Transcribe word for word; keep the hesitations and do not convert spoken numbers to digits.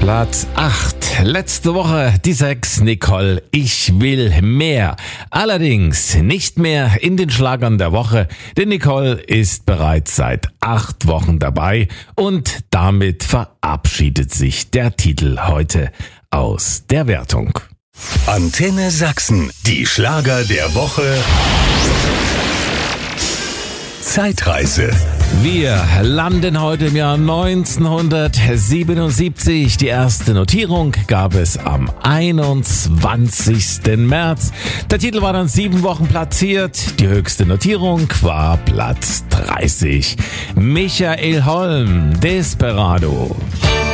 Platz acht. Letzte Woche die sechs, Nicole, ich will mehr. Allerdings nicht mehr in den Schlagern der Woche, denn Nicole ist bereits seit acht Wochen dabei und damit verabschiedet sich der Titel heute aus der Wertung. Antenne Sachsen, die Schlager der Woche. Zeitreise. Wir landen heute im Jahr neunzehnhundertsiebenundsiebzig. Die erste Notierung gab es am einundzwanzigsten März. Der Titel war dann sieben Wochen platziert. Die höchste Notierung war Platz dreißig. Michael Holm, Desperado.